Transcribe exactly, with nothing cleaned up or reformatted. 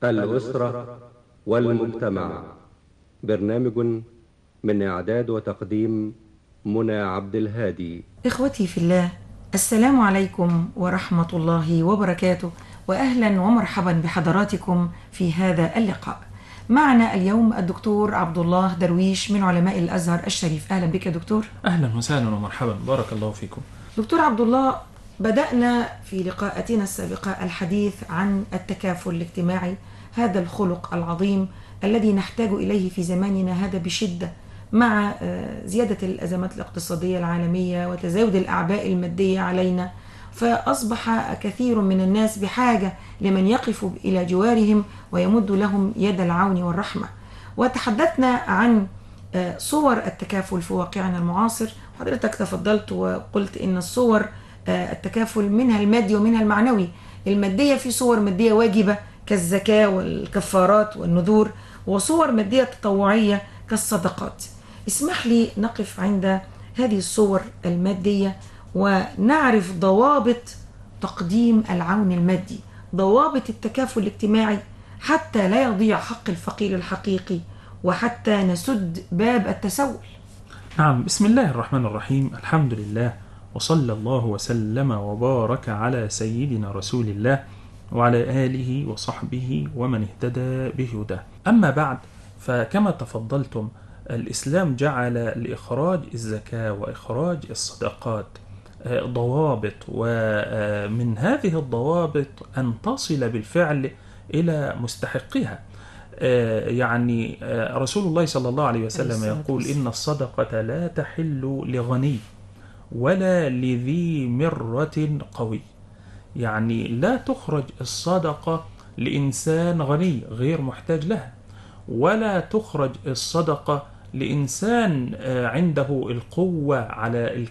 الأسرة والمجتمع. برنامج من إعداد وتقديم منى عبد الهادي. إخوتي في الله، السلام عليكم ورحمة الله وبركاته، وأهلا ومرحبا بحضراتكم في هذا اللقاء. معنا اليوم الدكتور عبد الله درويش من علماء الأزهر الشريف. أهلا بك يا دكتور. أهلا وسهلا ومرحبا، بارك الله فيكم. دكتور عبد الله، بدأنا في لقاءاتنا السابقة الحديث عن التكافل الاجتماعي، هذا الخلق العظيم الذي نحتاج إليه في زماننا هذا بشدة، مع زيادة الأزمات الاقتصادية العالمية وتزايد الأعباء المادية علينا، فأصبح كثير من الناس بحاجة لمن يقف إلى جوارهم ويمد لهم يد العون والرحمة. وتحدثنا عن صور التكافل في واقعنا المعاصر، حضرتك تفضلت وقلت إن الصور التكافل منها المادي ومنها المعنوي. المادية في صور مادية واجبة كالزكاة والكفارات والنذور، وصور مادية تطوعية كالصدقات. اسمح لي نقف عند هذه الصور المادية ونعرف ضوابط تقديم العون المادي، ضوابط التكافل الاجتماعي، حتى لا يضيع حق الفقير الحقيقي وحتى نسد باب التسول. نعم، بسم الله الرحمن الرحيم، الحمد لله، وصلى الله وسلم وبارك على سيدنا رسول الله وعلى آله وصحبه ومن اهتدى بهداه. أما بعد، فكما تفضلتم، الإسلام جعل لإخراج الزكاة وإخراج الصدقات ضوابط، ومن هذه الضوابط أن تصل بالفعل إلى مستحقها. يعني رسول الله صلى الله عليه وسلم يقول إن الصدقة لا تحل لغني ولا لذي مرة قوي. يعني لا تخرج الصدقة لإنسان غني غير محتاج لها، ولا تخرج الصدقة لإنسان عنده القوة على